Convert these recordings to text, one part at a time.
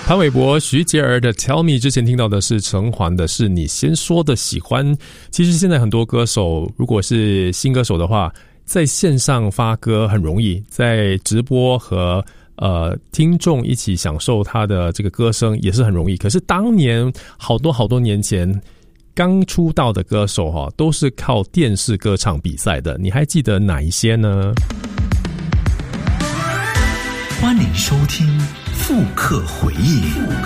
潘玮柏、徐杰儿的 Tell Me， 之前听到的是陈环的是你先说的喜欢。其实现在很多歌手，如果是新歌手的话，在线上发歌很容易，在直播和听众一起享受他的这个歌声也是很容易。可是当年好多年前刚出道的歌手都是靠电视歌唱比赛的，你还记得哪一些呢？ 欢迎收听复刻回忆。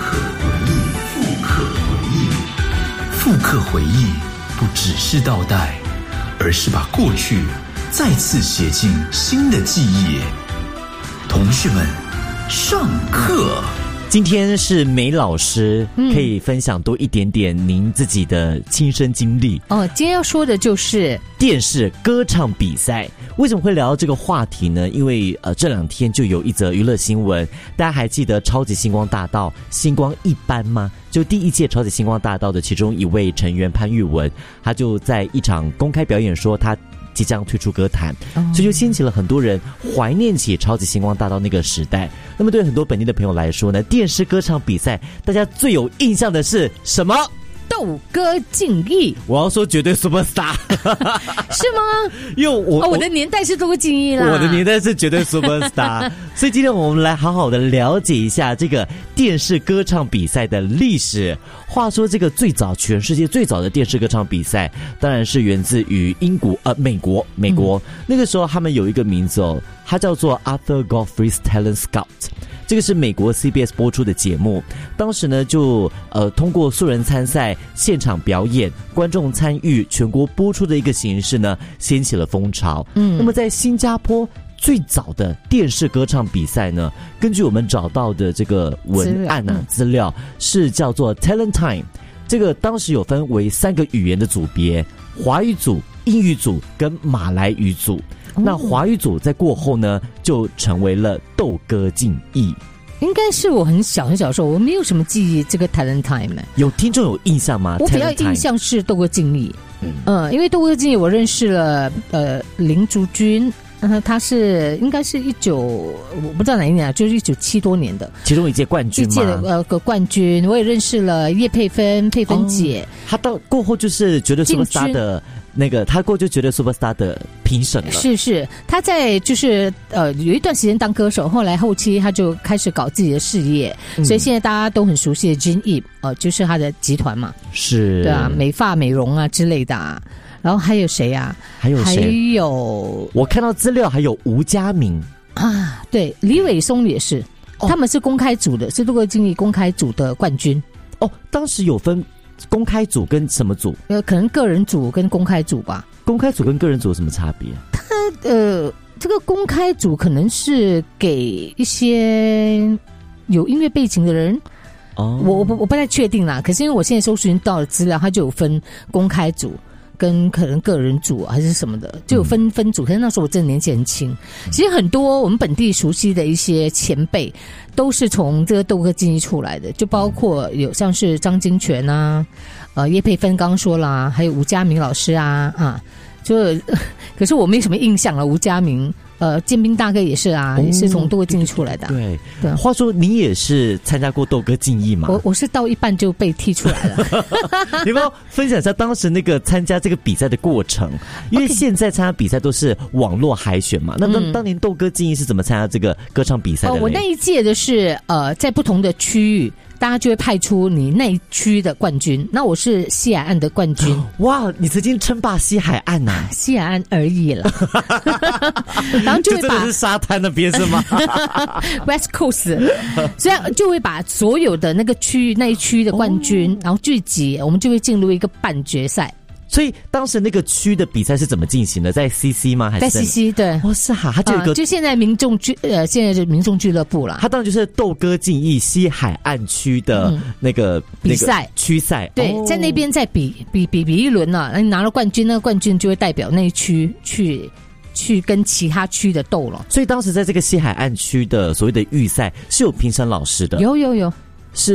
复刻回忆不只是倒带，而是把过去再次写进新的记忆。同学们，上课。 今天是梅老师，可以分享多一点点您自己的亲身经历。 今天要说的就是电视歌唱比赛。为什么会聊到这个话题呢？因为这两天就有一则娱乐新闻，大家还记得超级星光大道星光一班吗？就第一届超级星光大道的其中一位成员潘玉文，他就在一场公开表演说他即将退出歌坛，所以就掀起了很多人怀念起超级星光大道那个时代。那么对很多本地的朋友来说呢，电视歌唱比赛大家最有印象的是什么？ 斗歌竞艺。 我要说绝对 Superstar 是吗？ 因为我的年代是斗歌竞艺啦， 我的年代是绝对 Superstar 所以今天我们来好好的了解一下这个电视歌唱比赛的历史。话说这个全世界最早的电视歌唱比赛当然是源自于美国那个时候他们有一个名字它叫做 Arthur Godfrey's Talent Scout，这个是美国 CBS 播出的节目。当时呢就通过素人参赛、现场表演、观众参与、全国播出的一个形式呢，掀起了风潮。那么在新加坡最早的电视歌唱比赛呢，根据我们找到的这个文案资料是叫做 Talent Time。这个当时有分为3个语言的组别，华语组、英语组跟马来语组。那华语组在过后呢，就成为了斗歌竞艺。 应该是我很小的时候，我没有什么记忆这个 Talent Time。 有听众有印象吗？ 我比较印象是斗歌竞艺。因为斗歌竞艺我认识了林竹君。他是应该是我不知道哪一年就是1970多年的其中一届冠军吗？ 一届的冠军。我也认识了叶佩芬姐。 他到过后就是绝对 Superstar 的那个，他过后就绝对 Superstar 的评审了。是， 他在就是有一段时间当歌手，后期他就开始搞自己的事业，所以现在大家都很熟悉的 Jin Ip 就是他的集团嘛， 是对啊，美发美容啊之类的啊。然后还有谁啊？还有我看到资料还有吴佳明啊，对，李伟松也是，他们是公开组的，是斗歌竞艺公开组的冠军。 当时有分公开组跟什么组？ 可能个人组跟公开组吧。 公开组跟个人组有什么差别？ 这个公开组可能是给一些有音乐背景的人。我不太确定啦。可是因为我现在搜寻到的资料，它就有分公开组跟可能个人组还是什么的，就有分组。可是那时候我真的年纪很轻。其实很多我们本地熟悉的一些前辈都是从这个斗歌竞艺出来的，就包括有像是张金泉啊，叶佩芬刚说啦，还有吴佳明老师啊，可是我没什么印象了。吴佳明建斌大哥也是啊，也是从斗歌竞艺出来的。 对，话说你也是参加过斗歌竞艺吗？ 我是到一半就被踢出来了。 你要不要分享一下当时那个参加这个比赛的过程？因为现在参加比赛都是网络海选嘛，那当年斗歌竞艺是怎么参加这个歌唱比赛的？ 我那一届的是在不同的区域，大家就会派出你那一区的冠军。那我是西海岸的冠军。 哇，你曾经称霸西海岸啊？ 西海岸而已了。然后就会真的是沙滩那边是吗 ？West Coast， 所以就会把所有的那个区域那一区的冠军，然后聚集，我们就会进入一个半决赛。 所以当时那个区的比赛是怎么进行的？在 CC 吗？还是在 CC？ 对， 是哈，它就有一个就现在现在是民众俱乐部啦。 它当然就是斗歌竞艺西海岸区的那个比赛区赛。 对，在那边再比一轮啊，那你拿了冠军，那个冠军就会代表那一区去跟其他区的斗了。 所以当时在这个西海岸区的所谓的预赛是有评审老师的。 有。是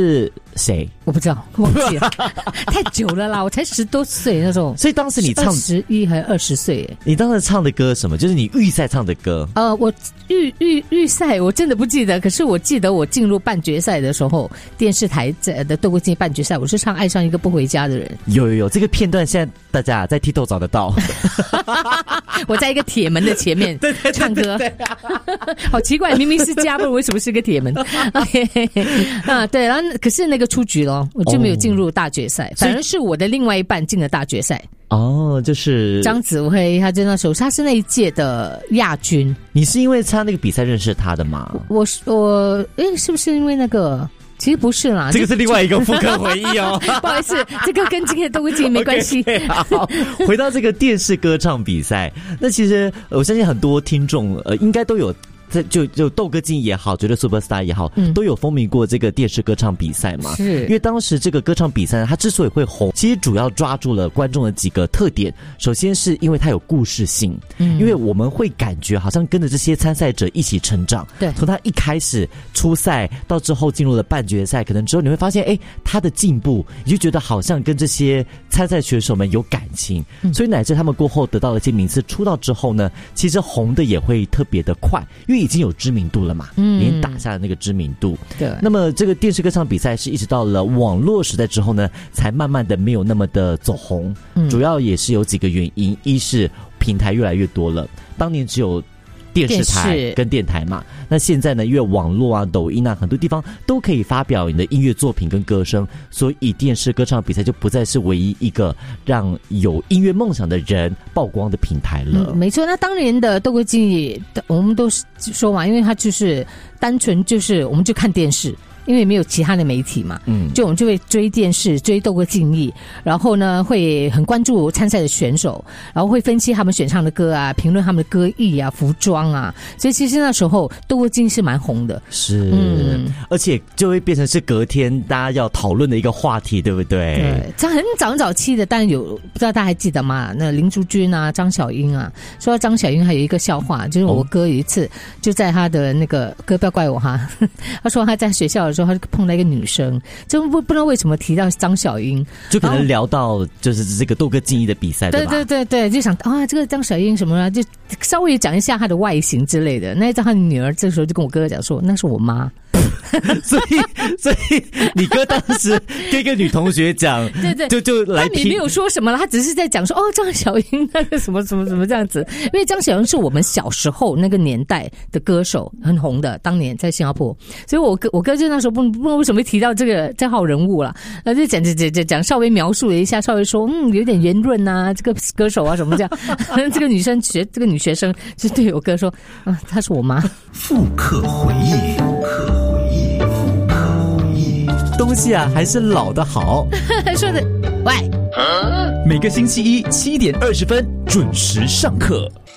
谁？ 我不知道，忘记了，太久了啦，我才10多岁那种。 所以当时你唱 21还20岁， 你当时唱的歌什么？就是你预赛唱的歌。 我预赛我真的不记得，可是我记得我进入半决赛的时候，电视台的斗歌进半决赛，我是唱《爱上一个不回家的人》。 有这个片段，现在大家在 TikTok 找得到。 我在一个铁门的前面唱歌，好奇怪，明明是家，为什么是个铁门？OK 啊，对，然后可是那个出局了，我就没有进入大决赛，反而是我的另外一半进了大决赛。 就是张子辉，他在那时候他是那一届的亚军。 你是因为参加那个比赛认识他的吗？ 我是不是因为那个？其实不是啦， 这个是另外一个复刻回忆哦。 不好意思，这个跟今天的斗歌竞没关系。 Okay, 好，回到这个电视歌唱比赛，那其实我相信很多听众应该都有。就斗歌竞也好，绝对 Superstar 也好，都有风靡过这个电视歌唱比赛嘛。 是， 因为当时这个歌唱比赛它之所以会红，其实主要抓住了观众的几个特点。首先是因为它有故事性，因为我们会感觉好像跟着这些参赛者一起成长。 对， 从他一开始初赛到之后进入了半决赛，可能之后你会发现，他的进步，你就觉得好像跟这些参赛选手们有感情，所以乃至他们过后得到了一些名次，出道之后呢，其实红的也会特别的快，因为已经有知名度了嘛，已经打下了那个知名度。 对， 那么这个电视歌唱比赛是一直到了网络时代之后呢，才慢慢的没有那么的走红。主要也是有几个原因，一是平台越来越多了，当年只有电视台跟电台嘛，那现在呢，因为网络啊、抖音啊，很多地方都可以发表你的音乐作品跟歌声，所以电视歌唱比赛就不再是唯一一个让有音乐梦想的人曝光的平台了。 没错，那当年的斗歌竞我们都说嘛，因为它就是单纯就是我们就看电视。因为没有其他的媒体嘛，就我们就会追电视、追斗歌竞艺，然后呢会很关注参赛的选手，然后会分析他们选唱的歌啊，评论他们的歌艺啊、服装啊，所以其实那时候斗歌竞艺是蛮红的， 是，而且就会变成是隔天大家要讨论的一个话题，对不对？ 对，这很早期的，当然有，不知道大家还记得吗？那林淑君啊、张小英啊，说到张小英还有一个笑话，就是我哥有一次就在他的那个哥不要怪我哈，他说他在学校的时候。他就碰到一个女生，就不知道为什么提到张小英， 就可能聊到就是这个斗歌竞艺的比赛，对吧？ 对，就想这个张小英什么啊，就稍微讲一下她的外形之类的。那他的女儿这时候就跟我哥哥讲说，那是我妈。 所以你哥当时跟一个女同学讲，对，就来他也没有说什么了，他只是在讲说张小英那个什么这样子，因为张小英是我们小时候那个年代的歌手，很红的，当年在新加坡，所以我哥就那时候不知道为什么会提到这号人物了，那就讲稍微描述了一下，稍微说有点圆润啊，这个歌手啊什么这样，这个女学生就对我哥说，她是我妈。 复刻回忆。 东西啊，还是老的好。 说的，喂， 每个星期一7:20准时上课。